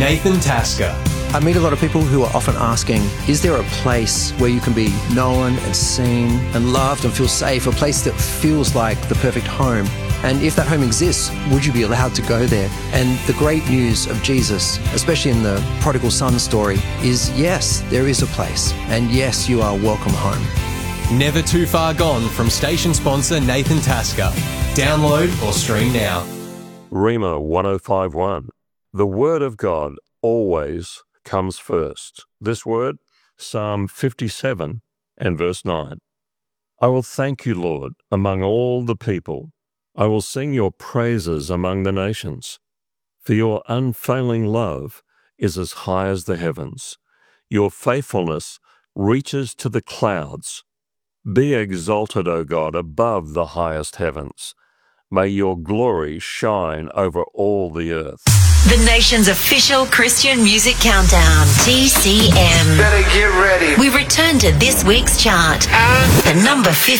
Nathan Tasker. I meet a lot of people who are often asking, is there a place where you can be known and seen and loved and feel safe, a place that feels like the perfect home? And if that home exists, would you be allowed to go there? And the great news of Jesus, especially in the prodigal son story, is yes, there is a place. And yes, you are welcome home. Never too far gone from station sponsor Nathan Tasker. Download or stream now. Rhema 1051. The Word of God always comes first. This word, Psalm 57 and verse 9. I will thank you, Lord, among all the people. I will sing your praises among the nations. For your unfailing love is as high as the heavens. Your faithfulness reaches to the clouds. Be exalted, O God, above the highest heavens. May your glory shine over all the earth. The nation's official Christian music countdown, TCM. Better get ready. We return to this week's chart. The number 50.